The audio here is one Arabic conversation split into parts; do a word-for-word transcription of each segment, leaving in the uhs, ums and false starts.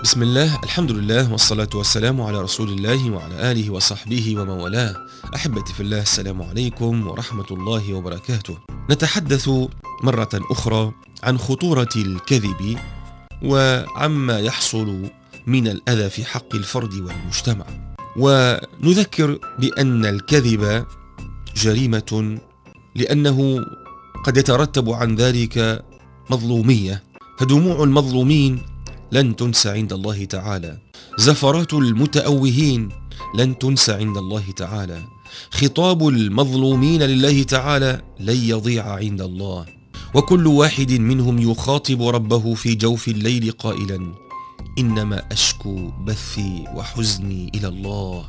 بسم الله، الحمد لله، والصلاة والسلام على رسول الله وعلى آله وصحبه ومن والاه. أحبتي في الله، السلام عليكم ورحمة الله وبركاته. نتحدث مرة أخرى عن خطورة الكذب وعما يحصل من الأذى في حق الفرد والمجتمع، ونذكر بأن الكذب جريمة لأنه قد يترتب عن ذلك مظلومية، فدموع المظلومين لن تنسى عند الله تعالى، زفرات المتأوهين لن تنسى عند الله تعالى، خطاب المظلومين لله تعالى لن يضيع عند الله، وكل واحد منهم يخاطب ربه في جوف الليل قائلا: إنما أشكو بثي وحزني إلى الله،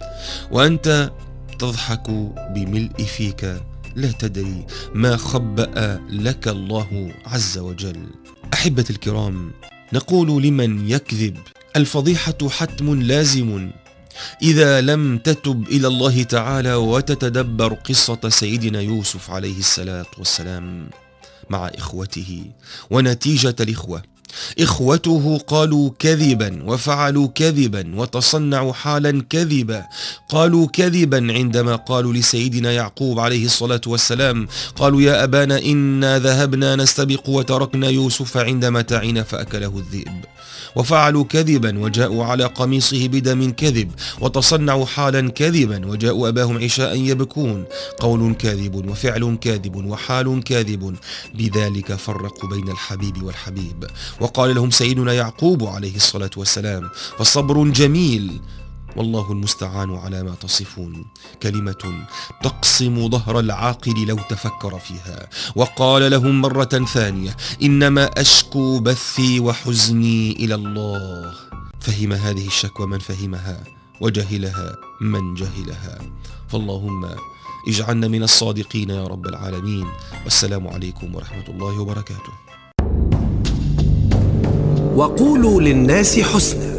وأنت تضحك بملء فيك لا تدري ما خبأ لك الله عز وجل. أحبتي الكرام، نقول لمن يكذب: الفضيحة حتم لازم إذا لم تتب إلى الله تعالى وتتدبر قصة سيدنا يوسف عليه الصلاة والسلام مع إخوته. ونتيجة الإخوة، إخوته قالوا كذبا وفعلوا كذبا وتصنعوا حالا كذبا. قالوا كذبا عندما قالوا لسيدنا يعقوب عليه الصلاة والسلام: قالوا يا أبانا إنا ذهبنا نستبق وتركنا يوسف عند متاعنا فأكله الذئب. وفعلوا كذبا وجاءوا على قميصه بدم كذب، وتصنعوا حالا كذبا وجاءوا أباهم عشاء يبكون. قول كاذب وفعل كاذب وحال كاذب، بذلك فرقوا بين الحبيب والحبيب. وقال لهم سيدنا يعقوب عليه الصلاة والسلام: فصبر جميل والله المستعان على ما تصفون. كلمة تقسم ظهر العاقل لو تفكر فيها. وقال لهم مرة ثانية: إنما أشكو بثي وحزني إلى الله. فهم هذه الشكوى من فهمها، وجهلها من جهلها. فاللهم اجعلنا من الصادقين يا رب العالمين. والسلام عليكم ورحمة الله وبركاته. وقولوا للناس حسنا